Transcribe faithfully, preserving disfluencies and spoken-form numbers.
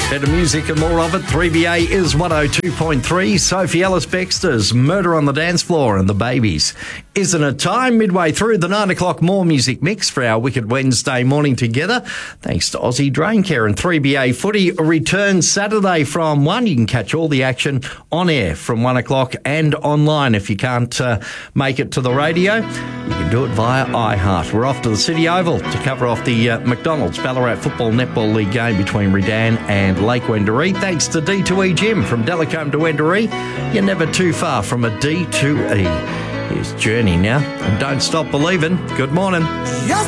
Better music and more of it. three B A is one oh two point three. Sophie Ellis-Bextor's Murder on the Dance Floor and the Babies. Isn't it time? Midway through the nine o'clock More Music Mix for our Wicked Wednesday morning together. Thanks to Aussie Drain Care, and three B A Footy returns Saturday from one. You can catch all the action on air from one o'clock and online. If you can't uh, make it to the radio, you can do it via iHeart. We're off to the City Oval to cover off the uh, McDonald's Ballarat Football Netball League game between Redan and Lake Wendouree. Thanks to D two E Gym. From Delacombe to Wendouree, you're never too far from a D two E. Here's Journey now, and Don't Stop Believing. Good morning. Just